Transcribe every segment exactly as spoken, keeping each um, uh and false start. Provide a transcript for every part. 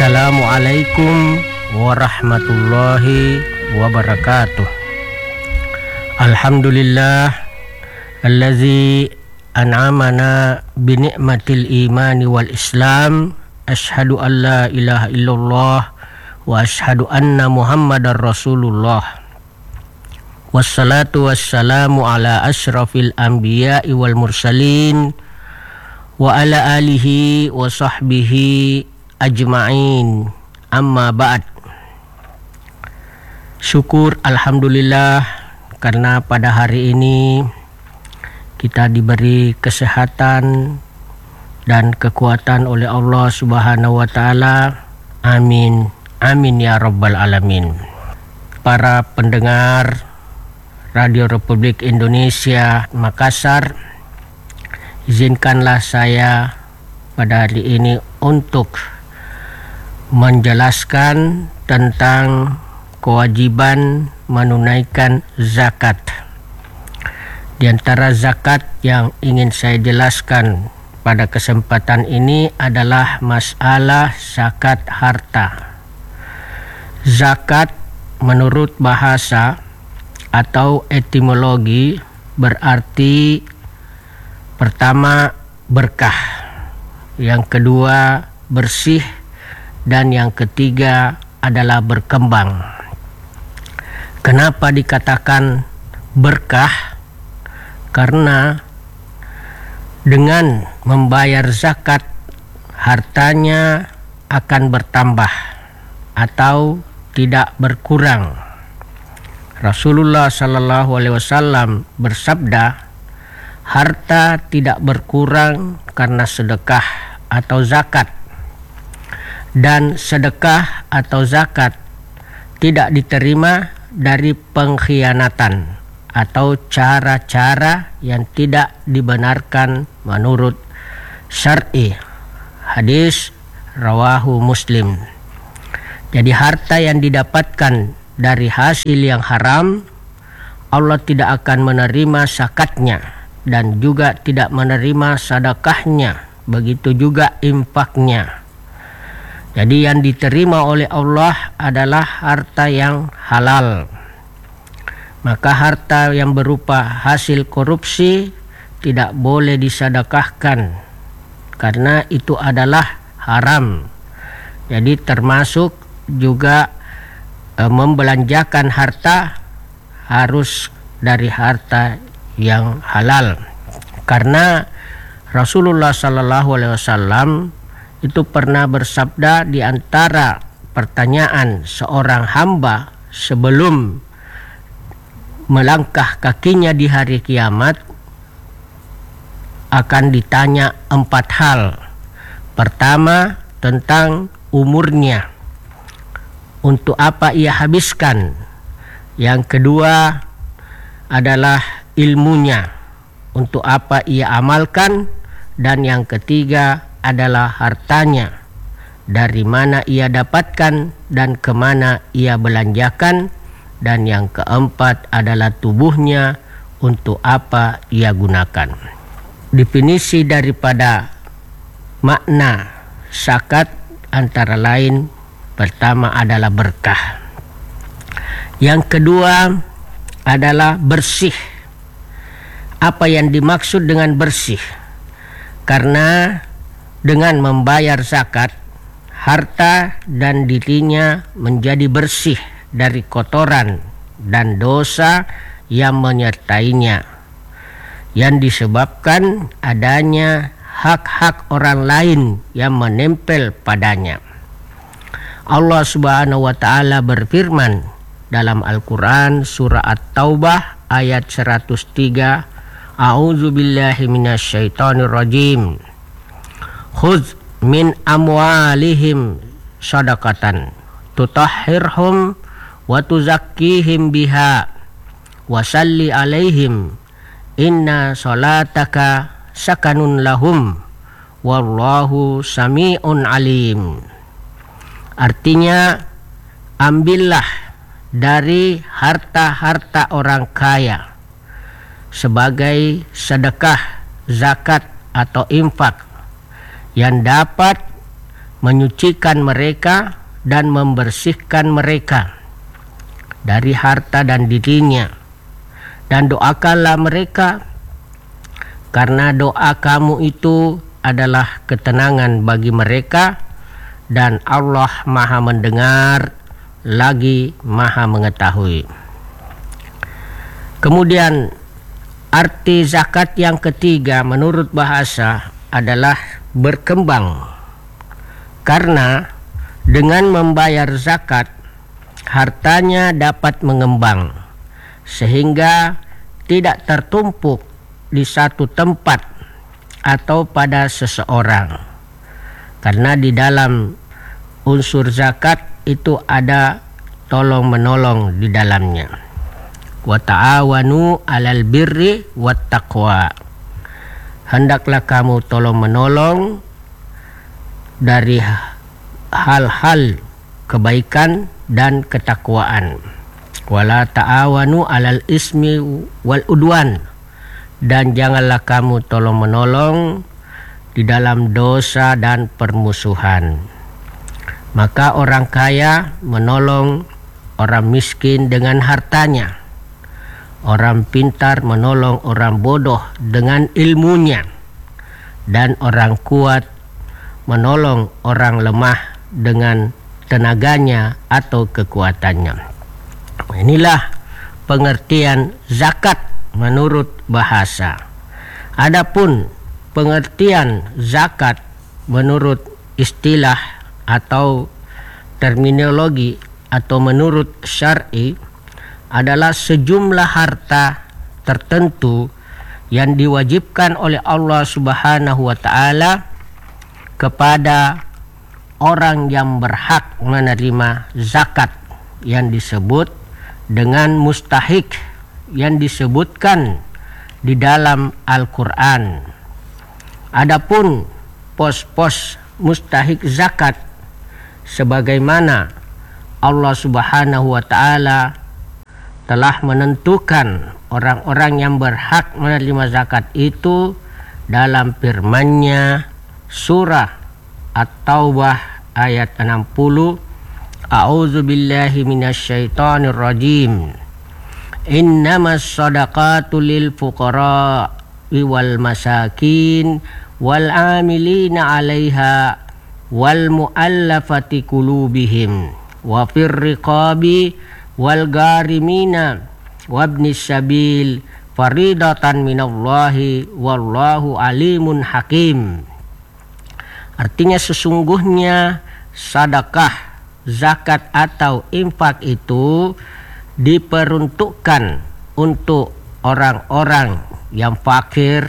Assalamualaikum warahmatullahi wabarakatuh. Alhamdulillah allazi an'amana bi ni'matil imani wal islam. Asyhadu an la ilaha illallah wa asyhadu anna muhammadar rasulullah. Wassalatu wassalamu ala asyrafil anbiya'i wal mursalin wa ala alihi wa sahbihi ajma'in, amma ba'd. Syukur alhamdulillah karena pada hari ini kita diberi kesehatan dan kekuatan oleh Allah Subhanahu wa taala. Amin. Amin ya rabbal alamin. Para pendengar Radio Republik Indonesia Makassar, izinkanlah saya pada hari ini untuk menjelaskan tentang kewajiban menunaikan zakat. Di antara zakat yang ingin saya jelaskan pada kesempatan ini adalah masalah zakat harta. Zakat menurut bahasa atau etimologi berarti pertama berkah, yang kedua bersih, dan yang ketiga adalah berkembang. Kenapa dikatakan berkah? Karena dengan membayar zakat hartanya akan bertambah atau tidak berkurang. Rasulullah Shallallahu Alaihi Wasallam bersabda, harta tidak berkurang karena sedekah atau zakat, dan sedekah atau zakat tidak diterima dari pengkhianatan atau cara-cara yang tidak dibenarkan menurut syar'i. Hadis rawahu Muslim. Jadi harta yang didapatkan dari hasil yang haram, Allah tidak akan menerima zakatnya dan juga tidak menerima sedekahnya, begitu juga infaknya. Jadi yang diterima oleh Allah adalah harta yang halal. Maka harta yang berupa hasil korupsi tidak boleh disedekahkan karena itu adalah haram. Jadi termasuk juga e, membelanjakan harta harus dari harta yang halal. Karena Rasulullah Sallallahu Alaihi Wasallam itu pernah bersabda, di antara pertanyaan seorang hamba sebelum melangkah kakinya di hari kiamat akan ditanya empat hal. Pertama, tentang umurnya, untuk apa ia habiskan. Yang kedua adalah ilmunya, untuk apa ia amalkan. Dan yang ketiga adalah hartanya, dari mana ia dapatkan dan kemana ia belanjakan. Dan yang keempat adalah tubuhnya, untuk apa ia gunakan. Definisi daripada makna zakat antara lain, pertama adalah berkah, yang kedua adalah bersih. Apa yang dimaksud dengan bersih? Karena dengan membayar zakat, harta dan dirinya menjadi bersih dari kotoran dan dosa yang menyertainya, yang disebabkan adanya hak-hak orang lain yang menempel padanya. Allah Subhanahu wa taala berfirman dalam Al-Qur'an surah At-Taubah ayat seratus tiga, A'udzubillahi minasyaitonir rajim. Khudz min amwalihim shadaqatan tutahhirhum wa tuzakkihim biha wa salli alaihim inna salataka sakanun lahum wallahu sami'un alim. Artinya, ambillah dari harta-harta orang kaya sebagai sedekah, zakat atau infak yang dapat menyucikan mereka dan membersihkan mereka dari harta dan dirinya, dan doakanlah mereka, karena doa kamu itu adalah ketenangan bagi mereka, dan Allah Maha mendengar lagi Maha mengetahui. Kemudian arti zakat yang ketiga menurut bahasa adalah berkembang, karena dengan membayar zakat hartanya dapat mengembang sehingga tidak tertumpuk di satu tempat atau pada seseorang, karena di dalam unsur zakat itu ada tolong menolong di dalamnya. Wa ta'awanu 'alal birri wat taqwa. Hendaklah kamu tolong menolong dari hal-hal kebaikan dan ketakwaan. Wala ta'awanu 'alal ismi wal udwan. Dan janganlah kamu tolong menolong di dalam dosa dan permusuhan. Maka orang kaya menolong orang miskin dengan hartanya. Orang pintar menolong orang bodoh dengan ilmunya. Dan orang kuat menolong orang lemah dengan tenaganya atau kekuatannya. Inilah pengertian zakat menurut bahasa. Adapun pengertian zakat menurut istilah atau terminologi atau menurut syar'i adalah sejumlah harta tertentu yang diwajibkan oleh Allah Subhanahu wa taala kepada orang yang berhak menerima zakat, yang disebut dengan mustahik yang disebutkan di dalam Al-Qur'an. Adapun pos-pos mustahik zakat sebagaimana Allah Subhanahu wa taala telah menentukan orang-orang yang berhak menerima zakat itu dalam firman-Nya surah At-Taubah ayat enam puluh. A'udzu billahi minasyaitonir rajim. Innamas shadaqatu lil fuqara wal masakin wal amilina 'alaiha wal mu'allafati qulubihim wa fir riqabi wal garimina wabnis sabil faridatan minallahi wallahu alimun hakim. Artinya sesungguhnya sedekah, zakat atau infak itu diperuntukkan untuk orang-orang yang fakir,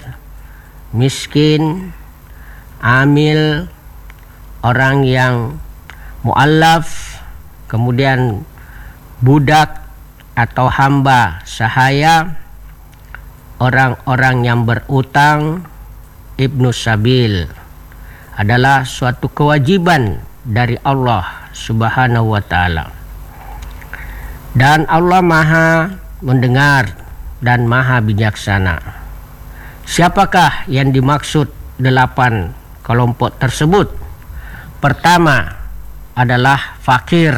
miskin, amil, orang yang mu'allaf, kemudian budak atau hamba sahaya, orang-orang yang berutang, ibnu sabil. Adalah suatu kewajiban dari Allah Subhanahu wa taala. Dan Allah Maha mendengar dan Maha bijaksana. Siapakah yang dimaksud delapan kelompok tersebut? Pertama adalah fakir.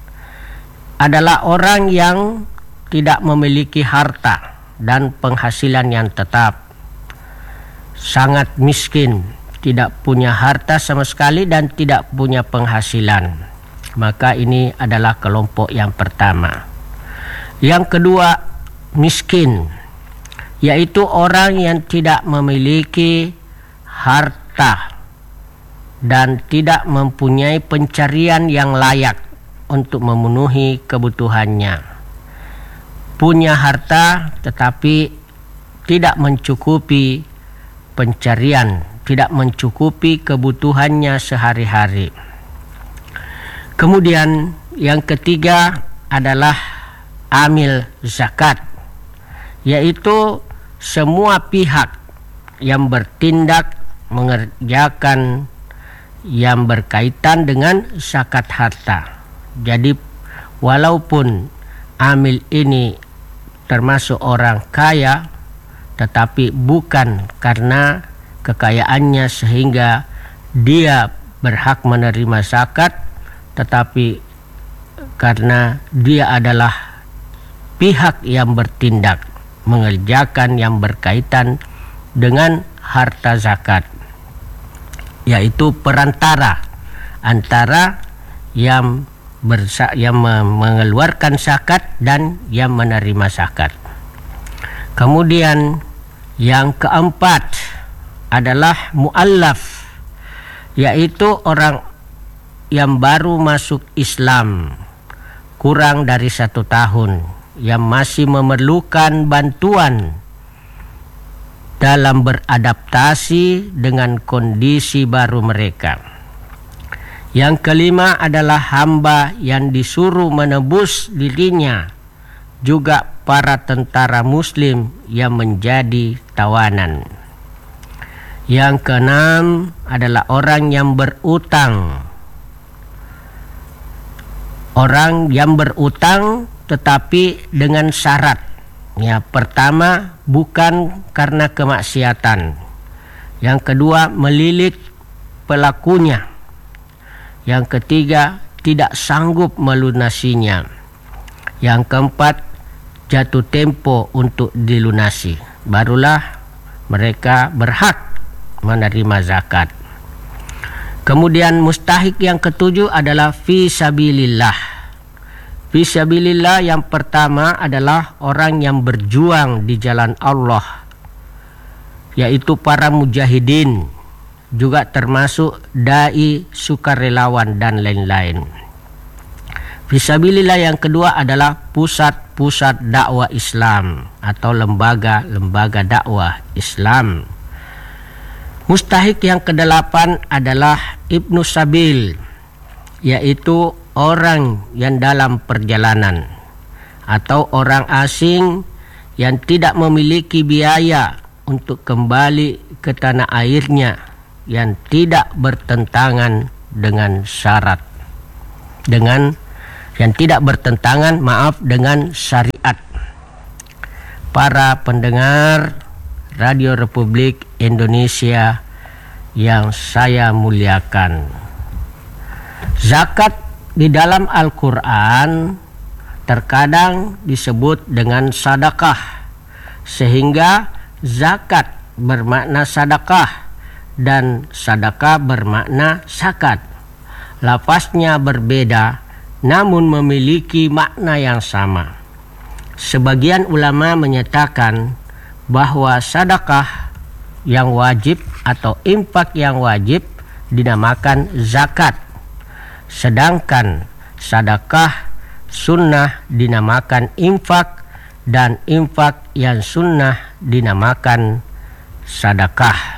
Adalah orang yang tidak memiliki harta dan penghasilan yang tetap. Sangat miskin, tidak punya harta sama sekali dan tidak punya penghasilan. Maka ini adalah kelompok yang pertama. Yang kedua, miskin, yaitu orang yang tidak memiliki harta dan tidak mempunyai pencarian yang layak untuk memenuhi kebutuhannya. Punya harta tetapi tidak mencukupi pencarian, tidak mencukupi kebutuhannya sehari-hari. Kemudian yang ketiga adalah amil zakat, yaitu semua pihak yang bertindak mengerjakan yang berkaitan dengan zakat harta. Jadi walaupun amil ini termasuk orang kaya, tetapi bukan karena kekayaannya sehingga dia berhak menerima zakat, tetapi karena dia adalah pihak yang bertindak mengerjakan yang berkaitan dengan harta zakat, yaitu perantara antara yang bersa yang mengeluarkan zakat dan yang menerima zakat. Kemudian yang keempat adalah mu'allaf, yaitu orang yang baru masuk Islam kurang dari satu tahun, yang masih memerlukan bantuan dalam beradaptasi dengan kondisi baru mereka. Yang kelima adalah hamba yang disuruh menebus dirinya, juga para tentara muslim yang menjadi tawanan. Yang keenam adalah orang yang berutang. Orang yang berutang tetapi dengan syarat. Ya, pertama, bukan karena kemaksiatan. Yang kedua, melilit pelakunya. Yang ketiga, tidak sanggup melunasinya. Yang keempat, jatuh tempo untuk dilunasi. Barulah mereka berhak menerima zakat. Kemudian mustahik yang ketujuh adalah fi sabilillah. Fi sabilillah yang pertama adalah orang yang berjuang di jalan Allah, yaitu para mujahidin, juga termasuk dai, sukarelawan dan lain-lain. Fisabilillah yang kedua adalah pusat-pusat dakwah Islam atau lembaga-lembaga dakwah Islam. Mustahik yang kedelapan adalah Ibnu Sabil, yaitu orang yang dalam perjalanan atau orang asing yang tidak memiliki biaya untuk kembali ke tanah airnya, yang tidak bertentangan dengan syarat, dengan yang tidak bertentangan maaf dengan syariat. Para pendengar Radio Republik Indonesia yang saya muliakan, zakat di dalam Al-Quran terkadang disebut dengan sadakah, sehingga zakat bermakna sadakah dan sadakah bermakna zakat. Lafaznya berbeda namun memiliki makna yang sama. Sebagian ulama menyatakan bahwa sadakah yang wajib atau infak yang wajib dinamakan zakat, sedangkan sadakah sunnah dinamakan infak, dan infak yang sunnah dinamakan sadakah.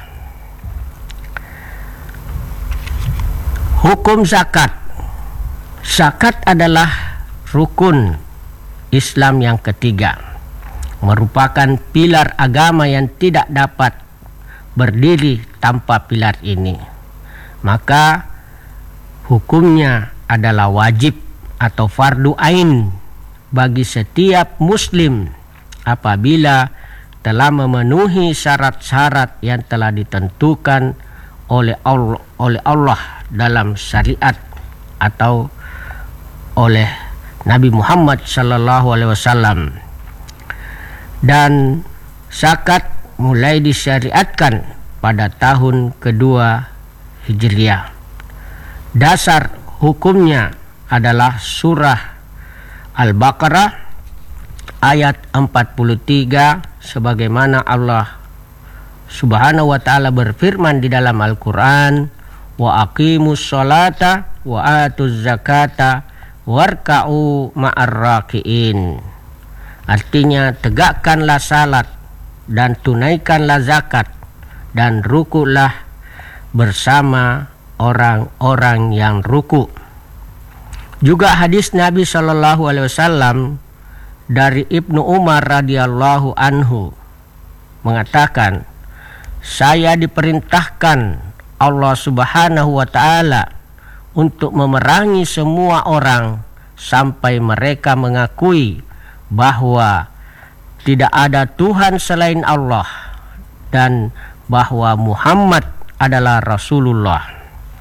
Hukum zakat. Zakat adalah rukun Islam yang ketiga, merupakan pilar agama yang tidak dapat berdiri tanpa pilar ini. Maka hukumnya adalah wajib atau fardu ain bagi setiap muslim apabila telah memenuhi syarat-syarat yang telah ditentukan oleh Allah, oleh Allah dalam syariat atau oleh Nabi Muhammad sallallahu alaihi wasallam. Dan zakat mulai disyariatkan pada tahun kedua Hijriah. Dasar hukumnya adalah surah Al-Baqarah ayat empat puluh tiga, sebagaimana Allah Subhanahu wa ta'ala berfirman di dalam Al-Quran, wa aqimus sholata wa atuz zakata warka'u ma'ar raki'in. Artinya, tegakkanlah salat dan tunaikanlah zakat dan rukulah bersama orang-orang yang ruku. Juga hadis Nabi Shallallahu Alaihi Wasallam dari Ibnu Umar radhiyallahu anhu mengatakan, saya diperintahkan Allah Subhanahu wa ta'ala untuk memerangi semua orang sampai mereka mengakui bahwa tidak ada Tuhan selain Allah dan bahwa Muhammad adalah Rasulullah.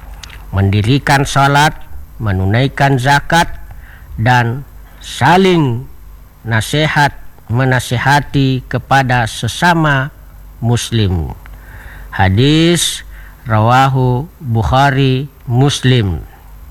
mendirikan salat, menunaikan zakat, dan saling nasihat menasihati kepada sesama muslim. Hadis rawahu Bukhari Muslim.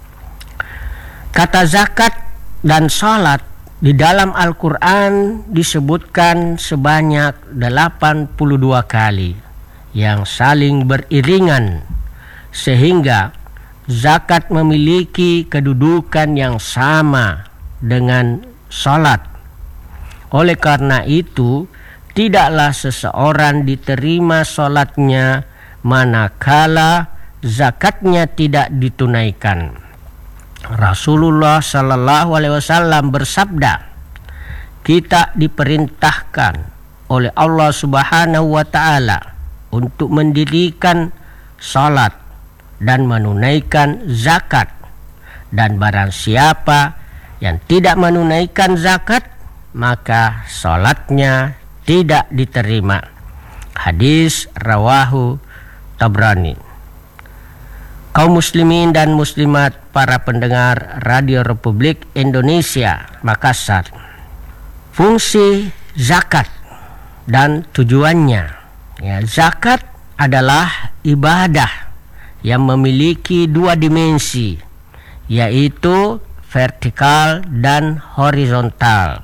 Kata zakat dan salat di dalam Al-Quran disebutkan sebanyak delapan puluh dua kali yang saling beriringan, sehingga zakat memiliki kedudukan yang sama dengan salat. Oleh karena itu, tidaklah seseorang diterima salatnya manakala zakatnya tidak ditunaikan. Rasulullah Sallallahu Alaihi Wasallam bersabda, kita diperintahkan oleh Allah Subhanahu Wa Taala untuk mendirikan salat dan menunaikan zakat, dan barang siapa yang tidak menunaikan zakat, maka salatnya tidak diterima. Hadis rawahu Tabrani. Kaum muslimin dan muslimat, para pendengar Radio Republik Indonesia Makassar, fungsi zakat dan tujuannya. Ya, zakat adalah ibadah yang memiliki dua dimensi, yaitu vertikal dan horizontal.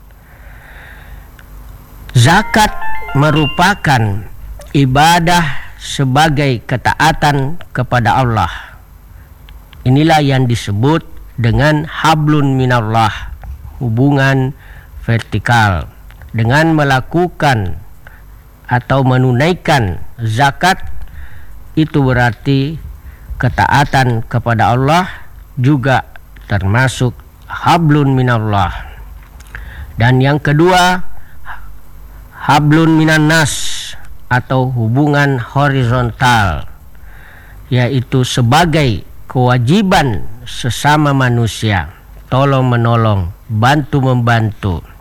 Zakat merupakan ibadah sebagai ketaatan kepada Allah. Inilah yang disebut dengan hablun minallah, hubungan vertikal. Dengan melakukan atau menunaikan zakat, itu berarti ketaatan kepada Allah, juga termasuk hablun minallah. Dan yang kedua, hablun minan nas atau hubungan horizontal, yaitu sebagai kewajiban sesama manusia, tolong menolong, bantu membantu.